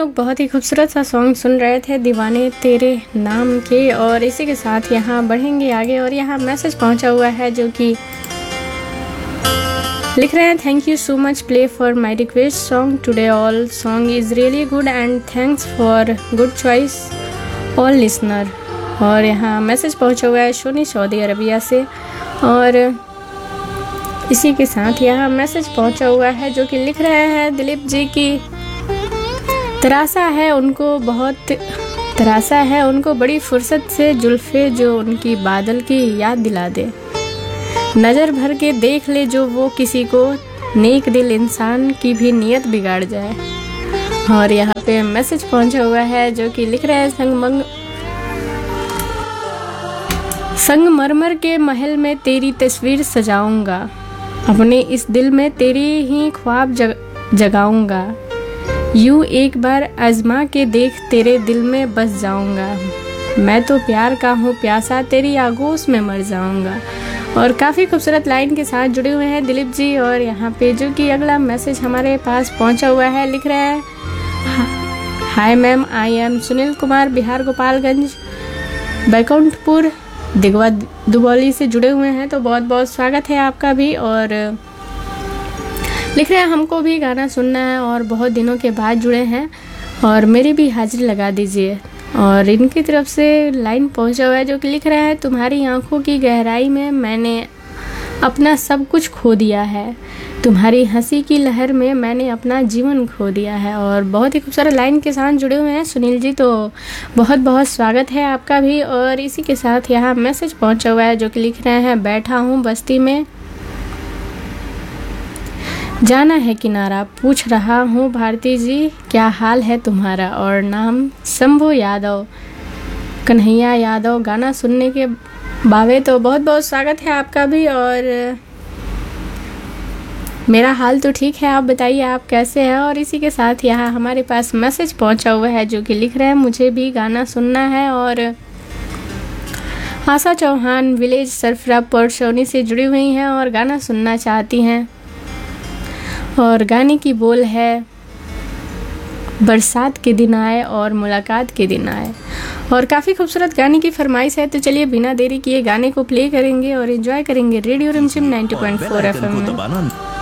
लोग बहुत ही खूबसूरत सा सॉन्ग सुन रहे थे दीवाने तेरे नाम के, और इसी के साथ यहाँ बढ़ेंगे आगे। और यहाँ मैसेज पहुँचा हुआ है जो कि लिख रहे हैं, thank you so much play for my request song today, all song is really good and thanks for good choice all listener. और यहाँ मैसेज पहुँचा हुआ है शोनी सऊदी अरबिया से। और इसी के साथ यहाँ मैसेज पहुँचा हुआ है जो कि लिख रहे हैं दिलीप जी की तरासा है उनको बड़ी फुर्सत से जुल्फे जो उनकी बादल की याद दिला दे, नज़र भर के देख ले जो वो किसी को, नेक दिल इंसान की भी नीयत बिगाड़ जाए। और यहाँ पे मैसेज पहुँचा हुआ है जो कि लिख रहे हैं, संगमरमर के महल में तेरी तस्वीर सजाऊंगा, अपने इस दिल में तेरी ही ख्वाब जगाऊंगा, यूं एक बार आजमा के देख तेरे दिल में बस जाऊंगा, मैं तो प्यार का हूँ प्यासा तेरी आगोश में मर जाऊंगा। और काफ़ी खूबसूरत लाइन के साथ जुड़े हुए हैं दिलीप जी। और यहाँ पे जो कि अगला मैसेज हमारे पास पहुँचा हुआ है, लिख रहे हैं, hi ma'am, I am Sunil Kumar, Bihar Gopalganj Baikunthpur Digwa Dubauli से जुड़े हुए हैं, तो बहुत बहुत स्वागत है आपका भी। और लिख रहे हैं, हमको भी गाना सुनना है और बहुत दिनों के बाद जुड़े हैं और मेरी भी हाजिरी लगा दीजिए। और इनकी तरफ से लाइन पहुंचा हुआ है जो कि लिख रहे हैं, तुम्हारी आंखों की गहराई में मैंने अपना सब कुछ खो दिया है, तुम्हारी हंसी की लहर में मैंने अपना जीवन खो दिया है। और बहुत ही खूबसूरत लाइन के साथ जुड़े हुए हैं सुनील जी, तो बहुत बहुत स्वागत है आपका भी। और इसी के साथ यहाँ मैसेज पहुंचा हुआ है जो कि लिख रहे हैं, बैठा हूँ बस्ती में जाना है किनारा, पूछ रहा हूँ भारती जी क्या हाल है तुम्हारा, और नाम शंभू यादव, कन्हैया यादव, गाना सुनने के बावे, तो बहुत बहुत स्वागत है आपका भी। और मेरा हाल तो ठीक है, आप बताइए आप कैसे हैं। और इसी के साथ यहाँ हमारे पास मैसेज पहुँचा हुआ है जो कि लिख रहे हैं, मुझे भी गाना सुनना है। और आशा चौहान विलेज सरफरा परसौनी से जुड़ी हुई हैं और गाना सुनना चाहती हैं। और गाने की बोल है, बरसात के दिन आए और मुलाकात के दिन आए। और काफ़ी खूबसूरत गाने की फरमाइश है, तो चलिए बिना देरी किए गाने को प्ले करेंगे और एंजॉय करेंगे रेडियो रिमझिम 90.4 FM में।